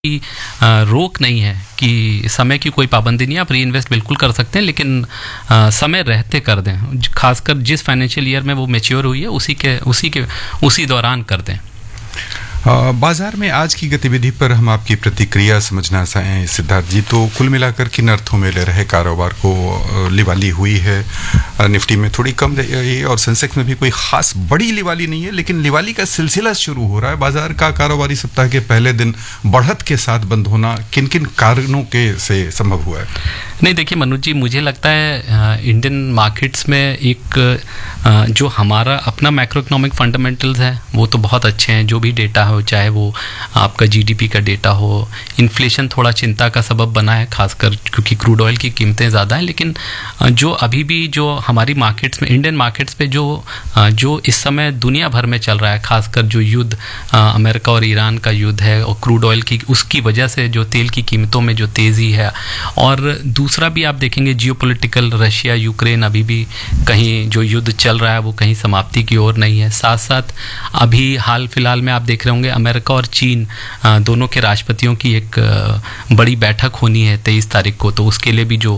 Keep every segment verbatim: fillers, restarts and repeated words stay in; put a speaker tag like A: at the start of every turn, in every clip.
A: की रोक नहीं है कि समय की कोई पाबंदी नहीं है, आप री इन्वेस्ट बिल्कुल कर सकते हैं, लेकिन आ, समय रहते कर दें, खासकर जिस फाइनेंशियल ईयर में वो मैच्योर हुई है उसी के उसी के उसी दौरान कर दें।
B: बाजार में आज की गतिविधि पर हम आपकी प्रतिक्रिया समझना चाहें सिद्धार्थ जी। तो कुल मिलाकर किन अर्थों में ले रहे कारोबार को लिवाली हुई है? निफ्टी में थोड़ी कम रही है और सेंसेक्स में भी कोई खास बड़ी लिवाली नहीं है, लेकिन लिवाली का सिलसिला शुरू हो रहा है। बाजार का कारोबारी सप्ताह के पहले दिन बढ़त के साथ बंद होना किन किन कारणों के से संभव हुआ है?
A: नहीं, देखिए मनोज जी, मुझे लगता है इंडियन मार्केट्स में एक आ, जो हमारा अपना मैक्रो इकोनॉमिक फंडामेंटल्स है वो तो बहुत अच्छे हैं। जो भी डेटा हो, चाहे वो आपका जीडीपी का डेटा हो, इन्फ्लेशन थोड़ा चिंता का सबब बना है, खासकर क्योंकि क्रूड ऑयल की कीमतें ज़्यादा हैं, लेकिन जो अभी भी जो हमारी मार्केट्स में, इंडियन मार्केट्स पे जो जो इस समय दुनिया भर में चल रहा है, खासकर जो युद्ध अमेरिका और ईरान का युद्ध है और क्रूड ऑयल की, उसकी वजह से जो तेल की कीमतों में जो तेज़ी है, और दूसरा भी आप देखेंगे जियोपॉलिटिकल, रशिया यूक्रेन अभी भी कहीं जो युद्ध चल रहा है वो कहीं समाप्ति की ओर नहीं है। साथ साथ अभी हाल फिलहाल में आप देख रहे होंगे अमेरिका और चीन दोनों के राष्ट्रपतियों की एक बड़ी बैठक होनी है तेईस तारीख को, तो उसके लिए भी जो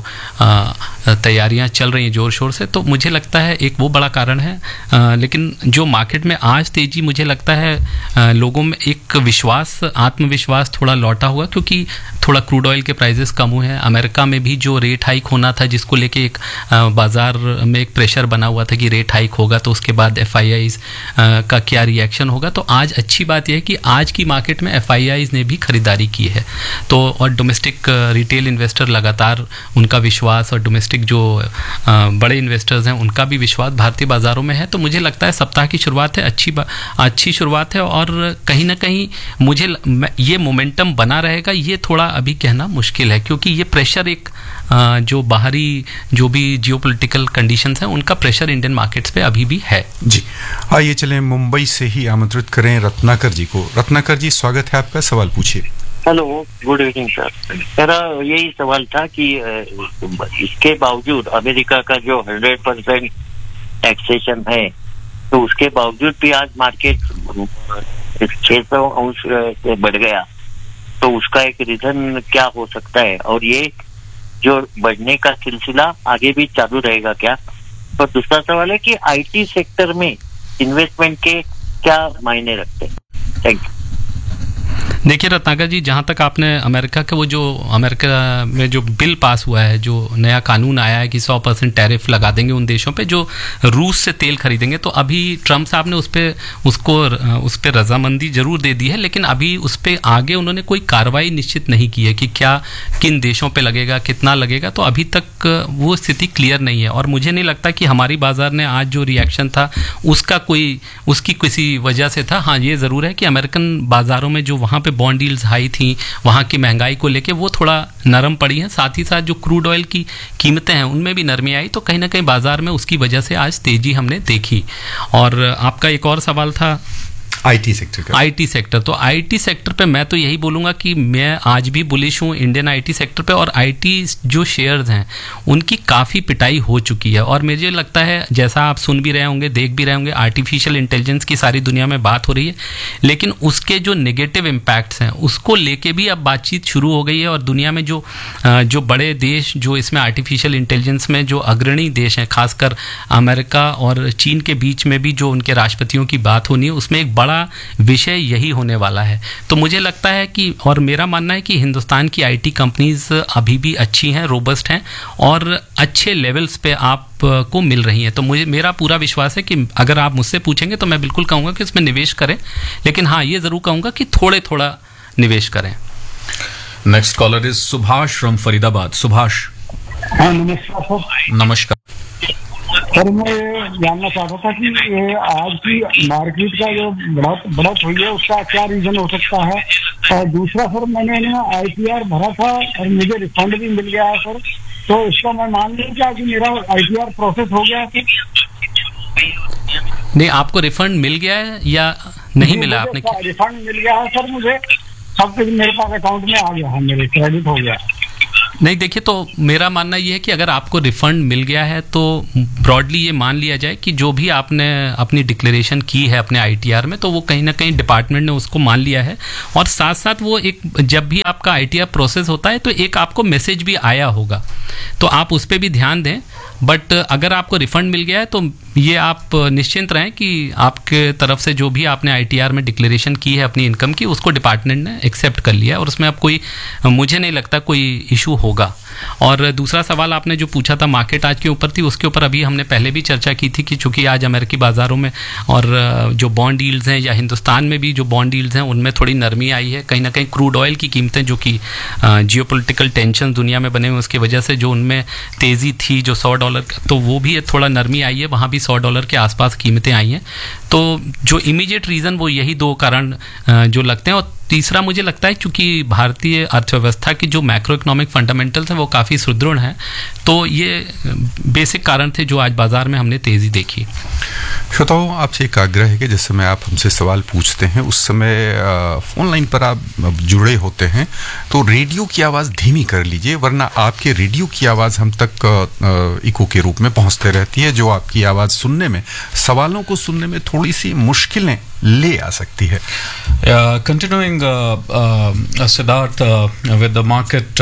A: तैयारियां चल रही हैं जोर शोर से, तो मुझे लगता है एक वो बड़ा कारण है। लेकिन जो मार्केट में आज तेजी, मुझे लगता है लोगों में एक विश्वास, आत्मविश्वास थोड़ा लौटा हुआ, क्योंकि थोड़ा क्रूड ऑयल के प्राइसेस कम हुए हैं। अमेरिका में भी जो रेट हाइक होना था, जिसको लेके एक बाजार में एक प्रेशर बना हुआ था कि रेट हाइक होगा तो उसके बाद एफ आई आईज का क्या रिएक्शन होगा, तो आज अच्छी बात यह है कि आज की मार्केट में एफ आई आईज ने भी खरीदारी की है। तो और डोमेस्टिक रिटेल इन्वेस्टर लगातार, उनका विश्वास, और डोमेस्टिक जो बड़े इन्वेस्टर्स हैं उनका भी विश्वास भारतीय बाज़ारों में है। तो मुझे लगता है सप्ताह की शुरुआत है, अच्छी अच्छी शुरुआत है, और कहीं ना कहीं मुझे ये मोमेंटम बना रहेगा, ये थोड़ा अभी कहना मुश्किल है, क्योंकि ये प्रेशर एक जो बाहरी जो भी जियोपॉलिटिकल कंडीशंस हैं उनका प्रेशर इंडियन मार्केट्स पे अभी भी है।
B: जी, आइए चलें मुंबई से ही आमंत्रित करें रत्नाकर जी को। रत्नाकर जी, स्वागत है आपका, सवाल पूछिए।
C: Hello, good evening sir. मेरा यही सवाल था कि इसके बावजूद अमेरिका का जो हंड्रेड परसेंट टैक्सेशन है, तो उसके बावजूद भी आज मार्केट छह सौ अंश से बढ़ गया, तो उसका एक रीजन क्या हो सकता है, और ये जो बढ़ने का सिलसिला आगे भी चालू रहेगा क्या? और दूसरा सवाल है कि आईटी सेक्टर में इन्वेस्टमेंट के क्या मायने रखते हैं? Thank you.
A: देखिए रत्नाकर जी, जहाँ तक आपने अमेरिका के वो जो अमेरिका में जो बिल पास हुआ है, जो नया कानून आया है कि सौ परसेंट टैरिफ लगा देंगे उन देशों पे जो रूस से तेल खरीदेंगे, तो अभी ट्रम्प साहब ने उस पर उसको उस पर रजामंदी जरूर दे दी है, लेकिन अभी उस पर आगे उन्होंने कोई कार्रवाई निश्चित नहीं की है कि क्या किन देशों पर लगेगा, कितना लगेगा, तो अभी तक वो स्थिति क्लियर नहीं है। और मुझे नहीं लगता कि हमारी बाजार ने आज जो रिएक्शन था उसका कोई उसकी किसी वजह से था। हाँ, ये ज़रूर है कि अमेरिकन बाज़ारों में जो वहाँ पे बॉन्ड डील्स हाई थी, वहाँ की महंगाई को लेके वो थोड़ा नरम पड़ी हैं। साथ ही साथ जो क्रूड ऑयल की कीमतें हैं उनमें भी नरमी आई, तो कहीं ना कहीं बाजार में उसकी वजह से आज तेजी हमने देखी। और आपका एक और सवाल था
B: आईटी सेक्टर का।
A: आईटी सेक्टर, तो आईटी सेक्टर पे मैं तो यही बोलूँगा कि मैं आज भी बुलिश हूँ इंडियन आईटी सेक्टर पे, और आईटी जो शेयर्स हैं उनकी काफ़ी पिटाई हो चुकी है। और मुझे लगता है, जैसा आप सुन भी रहे होंगे, देख भी रहे होंगे, आर्टिफिशियल इंटेलिजेंस की सारी दुनिया में बात हो रही है, लेकिन उसके जो नेगेटिव इम्पैक्ट्स हैं उसको लेके भी अब बातचीत शुरू हो गई है। और दुनिया में जो जो बड़े देश जो इसमें आर्टिफिशियल इंटेलिजेंस में जो अग्रणी देश हैं, खासकर अमेरिका और चीन के बीच में भी जो उनके राष्ट्रपतियों की बात होनी है, उसमें एक बड़ा विषय यही होने वाला है। तो मुझे लगता है कि, और मेरा मानना है कि हिंदुस्तान की आईटी कंपनीज अभी भी अच्छी हैं, रोबस्ट हैं, और अच्छे लेवल्स पे आप को मिल रही हैं। तो मुझे, मेरा पूरा विश्वास है कि अगर आप मुझसे पूछेंगे तो मैं बिल्कुल कहूँगा कि इसमें निवेश करें, लेकिन हाँ, ये ज़रूर कहूँगा कि थोड़े थोड़ा निवेश करें।
D: Next collar is Subhash from Faridabad. Subhash.
E: हाँ, नमस्कार।
D: नमस्कार
E: सर, मैं जानना चाहता था कि ये आज की मार्केट का जो बढ़त बढ़त हुई है उसका क्या रीजन हो सकता है? और दूसरा सर, मैंने ना आई टी आर भरा था और मुझे रिफंड भी मिल गया है सर, तो इसका मैं मान लूँ क्या कि मेरा आई टी आर प्रोसेस हो गया है?
A: नहीं, आपको रिफंड मिल गया है या नहीं मिला? आपने
E: रिफंड मिल गया है सर, मुझे सब कुछ मेरे पास अकाउंट में आ गया है, मेरे क्रेडिट हो गया।
A: नहीं, देखिए, तो मेरा मानना ये है कि अगर आपको रिफंड मिल गया है तो ब्रॉडली ये मान लिया जाए कि जो भी आपने अपनी डिक्लेरेशन की है अपने आईटीआर में, तो वो कहीं ना कहीं डिपार्टमेंट ने उसको मान लिया है। और साथ साथ वो एक, जब भी आपका आईटीआर प्रोसेस होता है तो एक आपको मैसेज भी आया होगा, तो आप उस पर भी ध्यान दें। बट अगर आपको रिफंड मिल गया है तो ये आप निश्चिंत रहें कि आपके तरफ से जो भी आपने आईटीआर में डिक्लेरेशन की है अपनी इनकम की, उसको डिपार्टमेंट ने एक्सेप्ट कर लिया है और उसमें अब कोई, मुझे नहीं लगता कोई इशू होगा। और दूसरा सवाल आपने जो पूछा था मार्केट आज के ऊपर थी, उसके ऊपर अभी हमने पहले भी चर्चा की थी कि चूंकि आज अमेरिकी बाज़ारों में और जो बॉन्ड यील्ड्स हैं या हिंदुस्तान में भी जो बॉन्ड यील्ड्स हैं उनमें थोड़ी नरमी आई है। कहीं ना कहीं क्रूड ऑयल की कीमतें, जो कि जियोपॉलिटिकल टेंशन दुनिया में बने हुए उसकी वजह से जो उनमें तेज़ी थी, जो सौ डॉलर, तो वो भी थोड़ा नरमी आई है, वहाँ भी सौ डॉलर के आसपास कीमतें आई हैं। तो जो इमीडिएट रीज़न वो यही दो कारण जो लगते हैं। और तीसरा मुझे लगता है क्योंकि भारतीय अर्थव्यवस्था की जो मैक्रो इकोनॉमिक फंडामेंटल्स हैं वो काफ़ी सुदृढ़ हैं, तो ये बेसिक कारण थे जो आज बाजार में हमने तेज़ी देखी।
B: श्रोताओं, आपसे एक आग्रह है कि जिस समय आप हमसे सवाल पूछते हैं उस समय फ़ोन लाइन पर आप जुड़े होते हैं तो रेडियो की आवाज़ धीमी कर लीजिए, वरना आपके रेडियो की आवाज़ हम तक इको के रूप में पहुंचते रहती है, जो आपकी आवाज़ सुनने में, सवालों को सुनने में थोड़ी सी मुश्किलें ले आ सकती है।
D: Continuing Siddharth with the market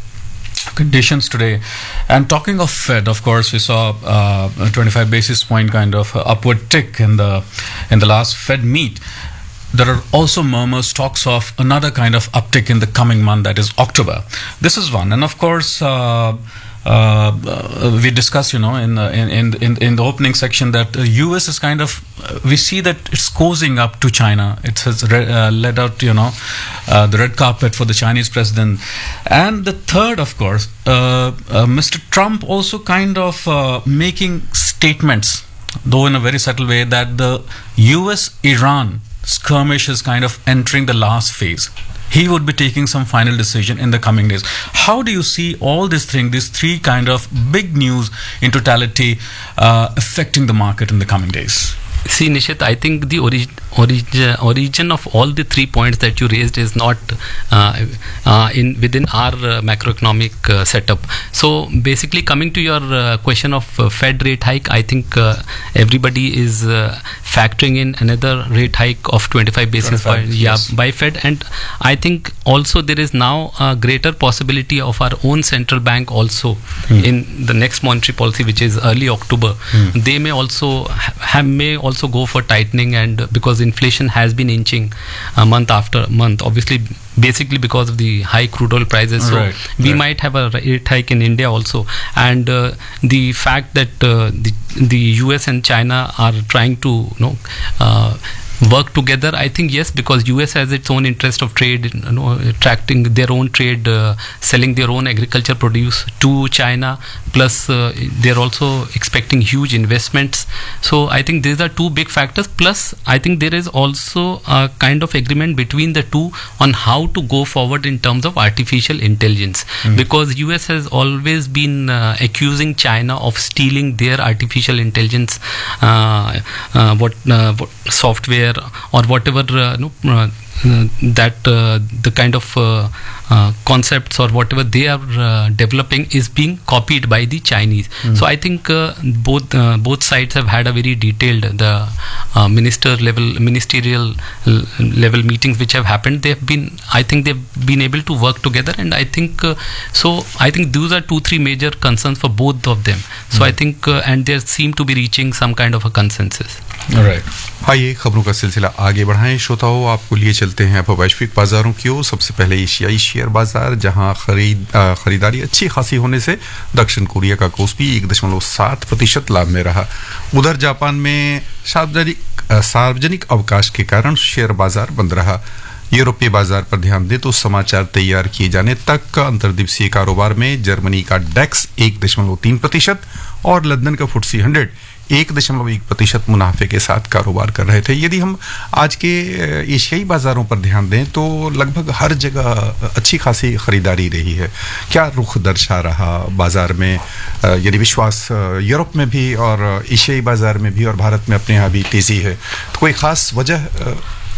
D: conditions today, and talking of Fed, of course we saw uh, a twenty-five basis point kind of upward tick in the in the last Fed meet. There are also murmurs, talks of another kind of uptick in the coming month, that is October. This is one, and of course uh, Uh, we discussed, you know, in, in in in the opening section that the U S is kind of, uh, we see that it's cozying up to China. It has re- uh, led out, you know, uh, the red carpet for the Chinese president. And the third, of course, uh, uh, Mister Trump also kind of uh, making statements, though in a very subtle way, that the U S Iran skirmish is kind of entering the last phase. He would be taking some final decision in the coming days. How do you see all these things, these three kind of big news in totality uh, affecting the market in the coming days?
A: See, Nishit, I think the origin, origin, origin of all the three points that you raised is not uh, uh, in within our uh, macroeconomic uh, setup. So basically, coming to your uh, question of uh, Fed rate hike, I think uh, everybody is uh, factoring in another rate hike of twenty-five basis points, yeah, yes, by Fed, and I think also there is now a greater possibility of our own central bank also hmm. in the next monetary policy, which is early October. Hmm. They may also have may also also go for tightening, and because inflation has been inching uh, month after month, obviously basically because of the high crude oil prices, so
D: right,
A: we
D: right.
A: might have a rate hike in India also. And uh, the fact that uh, the, the U S and China are trying to, you know, uh, work together, I think yes, because U S has its own interest of trade, you know, attracting their own trade, uh, selling their own agriculture produce to China, plus uh, they're also expecting huge investments. So I think these are two big factors, plus I think there is also a kind of agreement between the two on how to go forward in terms of artificial intelligence, mm. because U S has always been uh, accusing China of stealing their artificial intelligence uh, uh, what, uh, what software or whatever, uh, no, uh, uh, that uh, the kind of uh, uh, concepts or whatever they are uh, developing is being copied by the Chinese. Mm. So I think uh, both uh, both sides have had a very detailed the uh, minister level ministerial level meetings which have happened. They have been, I think they've been able to work together, and I think uh, so I think those are two three major concerns for both of them. So mm. I think uh, and they seem to be reaching some kind of a consensus.
B: Right. आइए खबरों का सिलसिला आगे बढ़ाएं। श्रोताओं, आपको लिए चलते हैं अब वैश्विक बाजारों की ओर। सबसे पहले एशियाई शेयर बाजार, जहां खरीद खरीदारी अच्छी खासी होने से दक्षिण कोरिया का कोस्पी एक दशमलव सात प्रतिशत लाभ में रहा। उधर जापान में सार्वजनिक सार्वजनिक अवकाश के कारण शेयर बाजार बंद रहा। यूरोपीय बाजार पर ध्यान दें तो समाचार तैयार किए जाने तक अंतर्दिवसीय कारोबार में जर्मनी का डेक्स एक दशमलव तीन प्रतिशत और लंदन का फुट्सी हंड्रेड एक दशमलव एक प्रतिशत मुनाफे के साथ कारोबार कर रहे थे। यदि हम आज के एशियाई बाजारों पर ध्यान दें तो लगभग हर जगह अच्छी खासी खरीदारी रही है। क्या रुख दर्शा रहा बाजार में, यदि विश्वास यूरोप में भी और एशियाई बाजार में भी और भारत में अपने यहाँ भी तेजी है, तो कोई खास वजह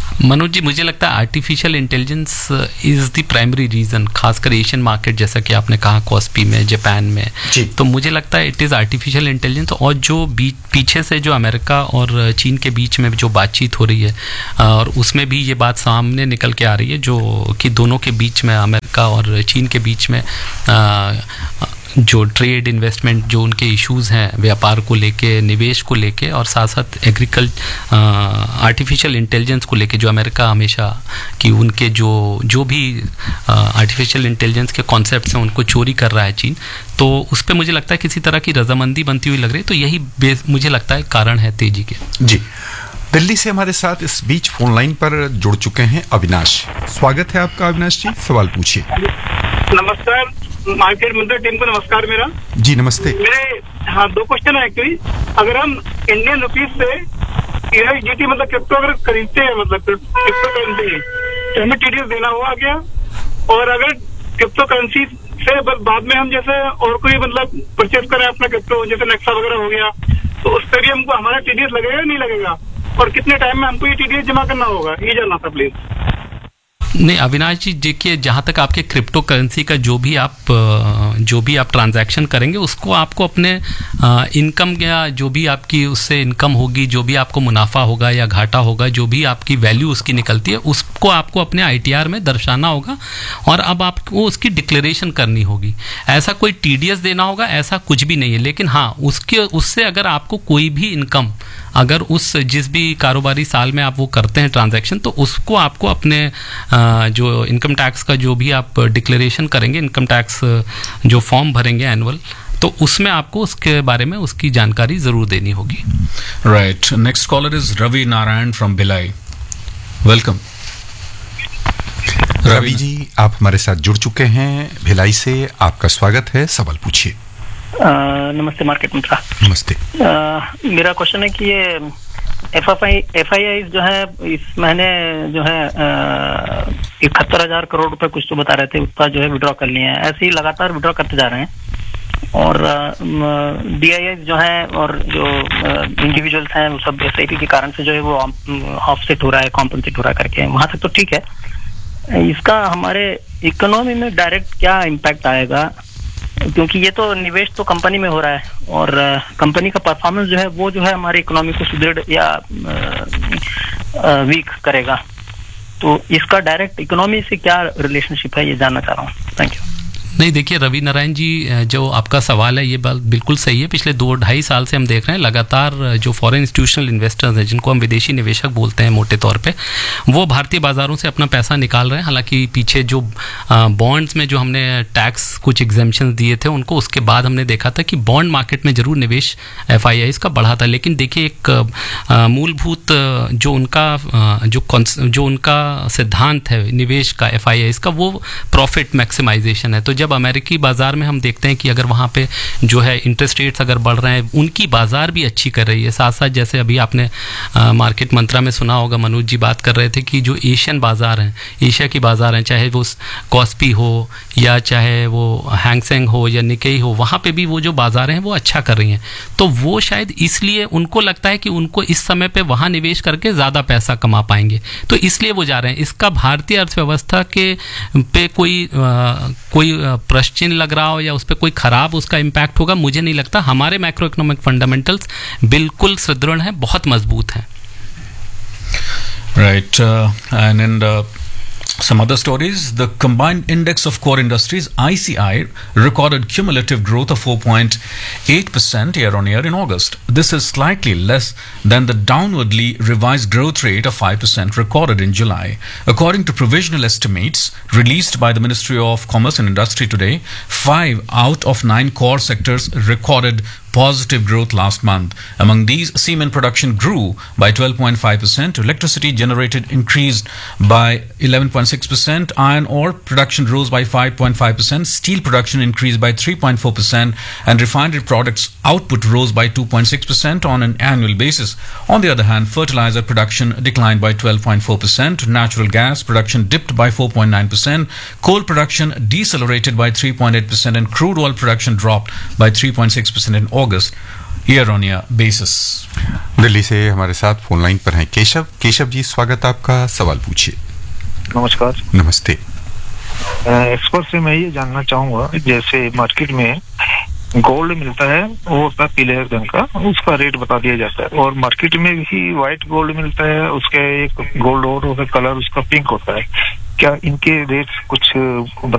A: मनोज जी, मुझे लगता है artificial intelligence is the primary reason, खासकर एशियन मार्केट जैसा कि आपने कहा, कॉस्पी में, जापान में। तो मुझे लगता है इट इज़ आर्टिफिशियल इंटेलिजेंस। और जो बीच पीछे से जो अमेरिका और चीन के बीच में जो बातचीत हो रही है, और उसमें भी ये बात सामने निकल के आ रही है जो कि दोनों के बीच में, अमेरिका और चीन के बीच में आ, जो ट्रेड इन्वेस्टमेंट जो उनके इश्यूज़ हैं, व्यापार को लेके, निवेश को लेके, और साथ साथ एग्रीकल आर्टिफिशियल इंटेलिजेंस को लेके, जो अमेरिका हमेशा कि उनके जो जो भी आर्टिफिशियल इंटेलिजेंस के कॉन्सेप्ट्स हैं उनको चोरी कर रहा है चीन। तो उस पर मुझे लगता है किसी तरह की रजामंदी बनती हुई लग रही है। तो यही मुझे लगता है कारण है तेजी के।
B: जी, दिल्ली से हमारे साथ इस बीच फोन लाइन पर जुड़ चुके हैं अविनाश। स्वागत है आपका अविनाश जी, सवाल पूछिए।
F: नमस्कार मार्केट मंत्र टीम को नमस्कार मेरा।
B: जी नमस्ते।
F: मेरे हाँ दो क्वेश्चन है एक्चुअली। अगर हम इंडियन रुपीज से यूएसडीटी मतलब क्रिप्टो अगर खरीदते हैं, मतलब क्रिप्टो करेंसी, तो हमें टीडीएस देना होगा क्या? और अगर क्रिप्टो करेंसी से बाद में हम जैसे और कोई मतलब परचेज करें अपना क्रिप्टो, जैसे नेक्सा वगैरह हो गया, तो उस पर भी हमको हमारा टीडीएस लगेगा या नहीं लगेगा? और कितने टाइम में हमको ये टीडीएस जमा करना होगा, ये जानना था प्लीज।
A: नहीं अविनाश जी, देखिए जहाँ तक आपके क्रिप्टो करेंसी का जो भी आप जो भी आप ट्रांजैक्शन करेंगे उसको आपको अपने इनकम या जो भी आपकी उससे इनकम होगी, जो भी आपको मुनाफा होगा या घाटा होगा, जो भी आपकी वैल्यू उसकी निकलती है, उसको आपको अपने आईटीआर में दर्शाना होगा और अब आपको उसकी डिक्लेरेशन करनी होगी। ऐसा कोई टीडीएस देना होगा ऐसा कुछ भी नहीं है। लेकिन हाँ, उसके उससे अगर आपको कोई भी इनकम, अगर उस जिस भी कारोबारी साल में आप वो करते हैं ट्रांजैक्शन, तो उसको आपको अपने जो इनकम टैक्स का जो भी आप डिक्लेरेशन करेंगे, इनकम टैक्स जो फॉर्म भरेंगे एनुअल, तो उसमें आपको उसके बारे में उसकी जानकारी जरूर देनी होगी।
D: Right, next collar is Ravi Narayan from Bhilai. Welcome
B: Ravi ji, आप हमारे साथ जुड़ चुके हैं भिलाई से, आपका स्वागत है, सवाल पूछिए।
G: नमस्ते मार्केट मित्रा।
B: नमस्ते।
G: आ, मेरा क्वेश्चन है कि ये एफ आई एफ आई आई जो है इस महीने जो है इकहत्तर हजार करोड़ रुपए कुछ तो बता रहे थे, उसका जो है विड्रॉ कर लिए हैं। ऐसे ही लगातार विड्रॉ करते जा रहे हैं। और डी आई आई जो है और जो इंडिविजुअल्स हैं वो सब एस आई पी के कारण से जो है वो ऑफसेट हो रहा है, कॉम्पनसेट हो रहा है करके, वहां तक तो ठीक है। इसका हमारे इकोनॉमी में डायरेक्ट क्या इम्पैक्ट आएगा? क्योंकि ये तो निवेश तो कंपनी में हो रहा है और कंपनी का परफॉर्मेंस जो है वो जो है हमारी इकोनॉमी को सुदृढ़ या वीक करेगा। तो इसका डायरेक्ट इकोनॉमी से क्या रिलेशनशिप है, ये जानना चाह रहा हूँ। Thank you.
A: नहीं, देखिए रवि नारायण जी, जो आपका सवाल है ये बात बिल्कुल सही है। पिछले दो ढाई साल से हम देख रहे हैं लगातार जो फॉरेन इंस्टीट्यूशनल इन्वेस्टर्स हैं, जिनको हम विदेशी निवेशक बोलते हैं मोटे तौर पे, वो भारतीय बाज़ारों से अपना पैसा निकाल रहे हैं। हालांकि पीछे जो बॉन्ड्स में जो हमने टैक्स कुछ एग्जेम्पशन दिए थे उनको, उसके बाद हमने देखा था कि बॉन्ड मार्केट में ज़रूर निवेश एफ आई आईज़ का बढ़ा था। लेकिन देखिए एक मूलभूत जो उनका जो जो उनका सिद्धांत है निवेश का एफ आई आईज़ का, वो प्रॉफिट मैक्सिमाइजेशन है। तो जब अमेरिकी बाजार में हम देखते हैं कि अगर वहाँ पे जो है इंटरेस्ट रेट्स अगर बढ़ रहे हैं, उनकी बाजार भी अच्छी कर रही है, साथ साथ जैसे अभी आपने आ, मार्केट मंत्रा में सुना होगा, मनोज जी बात कर रहे थे कि जो एशियन बाजार हैं, एशिया की बाजार हैं, चाहे वो कॉस्पी हो या चाहे वो हैंगसेंग हो या निकेई हो, वहाँ पे भी वो जो बाजार हैं वो अच्छा कर रही हैं। तो वो शायद इसलिए उनको लगता है कि उनको इस समय पे वहाँ निवेश करके ज़्यादा पैसा कमा पाएंगे, तो इसलिए वो जा रहे हैं। इसका भारतीय अर्थव्यवस्था के पे कोई आ, कोई प्रश्न चिन्ह लग रहा हो या उस पर कोई खराब उसका इम्पैक्ट होगा, मुझे नहीं लगता। हमारे मैक्रो इकोनॉमिक फंडामेंटल्स बिल्कुल सुदृढ़ हैं, बहुत मजबूत हैं।
D: Right, and in some other stories, the combined index of core industries I C I recorded cumulative growth of four point eight percent year on year in August. This is slightly less than the downwardly revised growth rate of five percent recorded in July. According to provisional estimates released by the Ministry of Commerce and Industry today, five out of nine core sectors recorded positive growth last month. Among these, cement production grew by twelve point five percent, electricity generated increased by eleven point six percent, iron ore production rose by five point five percent, steel production increased by three point four percent, and refinery products output rose by two point six percent on an annual basis. On the other hand, fertilizer production declined by twelve point four percent, natural gas production dipped by four point nine percent, coal production decelerated by three point eight percent, and crude oil production dropped by three point six percent in August. year-on-year basis.
B: Delhi से हमारे साथ phone line पर हैं केशव। केशव जी, स्वागत आपका, सवाल पूछिए।
H: नमस्कार।
B: नमस्ते।
H: एक्सपर्ट से मैं ये जानना चाहूंगा, जैसे मार्केट में गोल्ड मिलता है, वो होता है पीले रंग का, उसका रेट बता दिया जाता है, और मार्केट में भी व्हाइट गोल्ड मिलता है, उसका एक गोल्ड और होता है कलर, उसका पिंक होता है। क्या इनके रेट कुछ